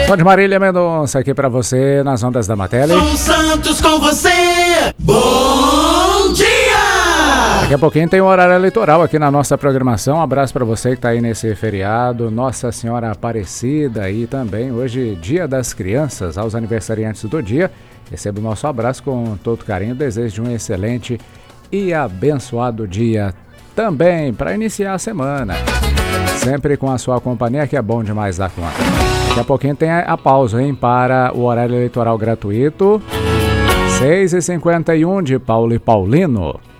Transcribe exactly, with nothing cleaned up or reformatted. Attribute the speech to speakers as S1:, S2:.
S1: Sou de Marília Mendonça aqui pra você nas ondas da Matele.
S2: Sou Santos com você. Bom dia!
S1: Daqui a pouquinho tem um horário eleitoral aqui na nossa programação. Um abraço pra você que tá aí nesse feriado. Nossa Senhora Aparecida aí também. Hoje, Dia das Crianças, aos aniversariantes do dia. Receba o nosso abraço com todo carinho. Desejo de um excelente e abençoado dia também para iniciar a semana. Sempre com a sua companhia, que é bom demais dar conta. Daqui a pouquinho tem a pausa, hein, para o horário eleitoral gratuito. seis e cinquenta e um de Paulo e Paulino.